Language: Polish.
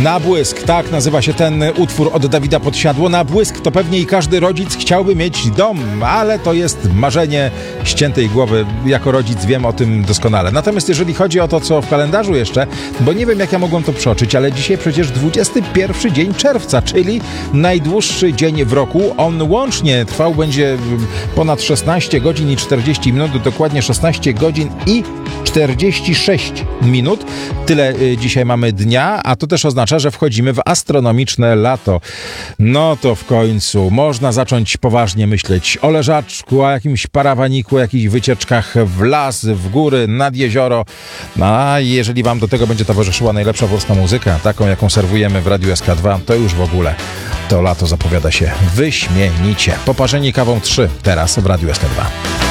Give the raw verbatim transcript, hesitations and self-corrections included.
Na błysk, tak nazywa się ten utwór od Dawida Podsiadło. Na błysk to pewnie i każdy rodzic chciałby mieć dom, ale to jest marzenie ściętej głowy. Jako rodzic wiem o tym doskonale. Natomiast jeżeli chodzi o to, co w kalendarzu jeszcze, bo nie wiem, jak ja mogłem to przeoczyć, ale dzisiaj przecież dwudziesty pierwszy dzień czerwca, czyli najdłuższy dzień w roku. On łącznie trwał będzie ponad szesnaście godzin i czterdzieści minut, dokładnie szesnaście godzin i czterdzieści sześć minut. Tyle dzisiaj mamy dnia, a to też oznacza, że wchodzimy w astronomiczne lato. No to w końcu można zacząć poważnie myśleć o leżaczku, o jakimś parawaniku, o jakichś wycieczkach w las, w góry, nad jezioro. A jeżeli wam do tego będzie towarzyszyła najlepsza polska muzyka, taką jaką serwujemy w Radiu S K dwa, to już w ogóle to lato zapowiada się wyśmienicie. Poparzeni kawą trzy teraz w Radiu S K dwa.